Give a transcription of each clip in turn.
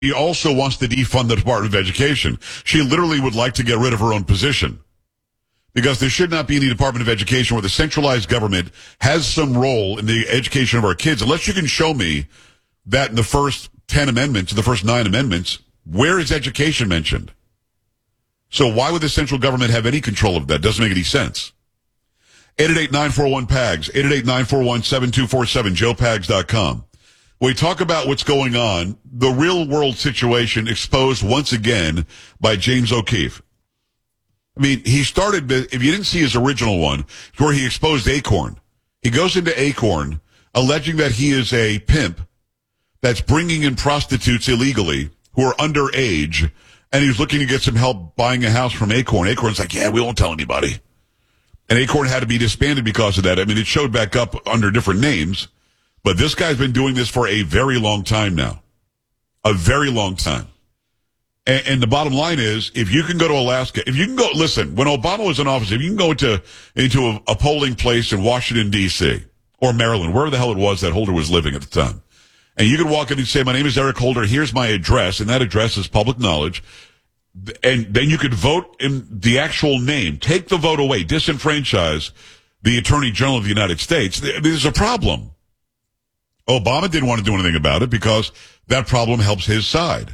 She also wants to defund the Department of Education. She literally would like to get rid of her own position. Because there should not be any Department of Education where the centralized government has some role in the education of our kids. Unless you can show me that in the first 10 amendments, the first 9 amendments, where is education mentioned? So why would the central government have any control of that? Doesn't make any sense. 888-941-PAGS, 888-941-7247, joepags.com. We talk about what's going on, the real world situation exposed once again by James O'Keefe. I mean, he started, if you didn't see his original one, where he exposed Acorn. He goes into Acorn, alleging that he is a pimp that's bringing in prostitutes illegally who are underage, and he's looking to get some help buying a house from Acorn. Acorn's like, yeah, we won't tell anybody. And Acorn had to be disbanded because of that. I mean, it showed back up under different names, but this guy's been doing this for a very long time now. A very long time. And the bottom line is, if you can go to Alaska, if you can go, listen, when Obama was in office, if you can go into a polling place in Washington, D.C., or Maryland, wherever the hell it was that Holder was living at the time, and you could walk in and say, my name is Eric Holder, here's my address, and that address is public knowledge, and then you could vote in the actual name, take the vote away, disenfranchise the Attorney General of the United States. There's a problem. Obama didn't want to do anything about it because that problem helps his side.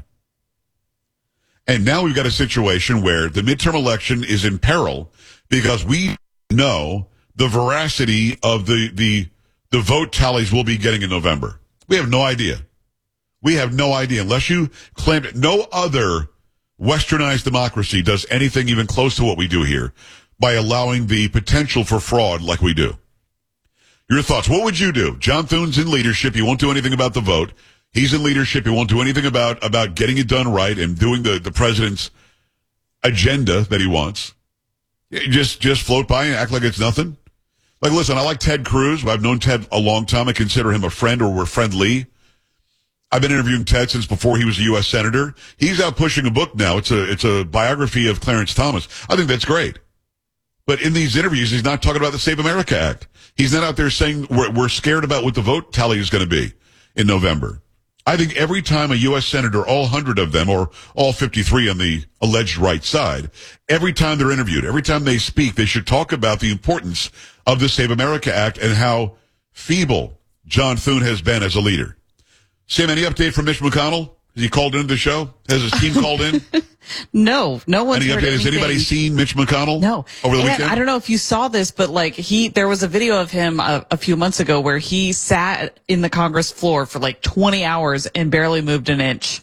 And now we've got a situation where the midterm election is in peril because we know the veracity of the vote tallies we'll be getting in November. We have no idea. We have no idea unless you claim it. No other westernized democracy does anything even close to what we do here by allowing the potential for fraud like we do. Your thoughts. What would you do? John Thune's in leadership. He won't do anything about the vote. He's in leadership. He won't do anything about getting it done right and doing the president's agenda that he wants. Just float by and act like it's nothing. Like, listen, I like Ted Cruz. I've known Ted a long time. I consider him a friend, or we're friendly. I've been interviewing Ted since before he was a U.S. Senator. He's out pushing a book now. It's a biography of Clarence Thomas. I think that's great. But in these interviews, he's not talking about the Save America Act. He's not out there saying we're scared about what the vote tally is going to be in November. I think every time a U.S. Senator, all 100 of them, or all 53 on the alleged right side, every time they're interviewed, every time they speak, they should talk about the importance of the Save America Act and how feeble John Thune has been as a leader. Sam, any update from Mitch McConnell? Has he called into the show? Has his team called in? No one's heard anything. Has anybody seen Mitch McConnell? No. Over the weekend? I don't know if you saw this, but there was a video of him a few months ago where he sat in the Congress floor for 20 hours and barely moved an inch.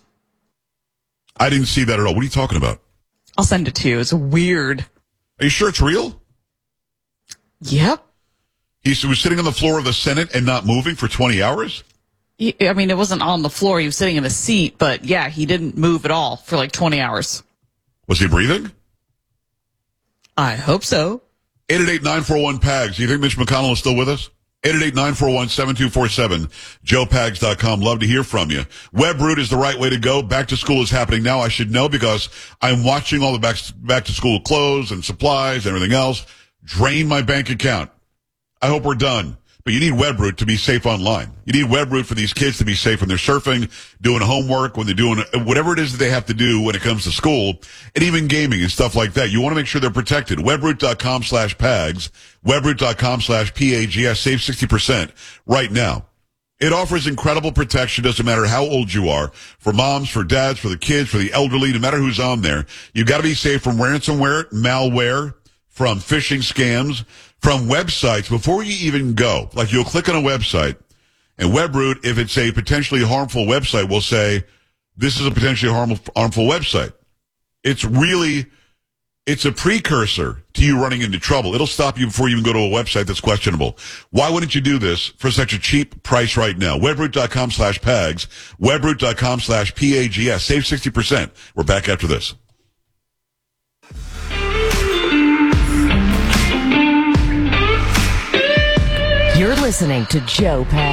I didn't see that at all. What are you talking about? I'll send it to you. It's weird. Are you sure it's real? Yep. He was sitting on the floor of the Senate and not moving for 20 hours? It wasn't on the floor. He was sitting in a seat, but yeah, he didn't move at all for 20 hours. Was he breathing? I hope so. 888-941-PAGS. Do you think Mitch McConnell is still with us? 888-941-7247. joepags.com. Love to hear from you. WebRoot is the right way to go. Back to school is happening now. I should know because I'm watching all the back to school clothes and supplies and everything else drain my bank account. I hope we're done. But you need WebRoot to be safe online. You need WebRoot for these kids to be safe when they're surfing, doing homework, when they're doing whatever it is that they have to do when it comes to school, and even gaming and stuff like that. You want to make sure they're protected. WebRoot.com/PAGS, WebRoot.com/PAGS. Save 60% right now. It offers incredible protection. Doesn't matter how old you are. For moms, for dads, for the kids, for the elderly, no matter who's on there. You've got to be safe from ransomware, malware, from phishing scams, from websites. Before you even go, you'll click on a website, and WebRoot, if it's a potentially harmful website, will say, this is a potentially harmful website. It's a precursor to you running into trouble. It'll stop you before you even go to a website that's questionable. Why wouldn't you do this for such a cheap price right now? WebRoot.com/PAGS, WebRoot.com/PAGS. Save 60%. We're back after this. You're listening to Joe Pags.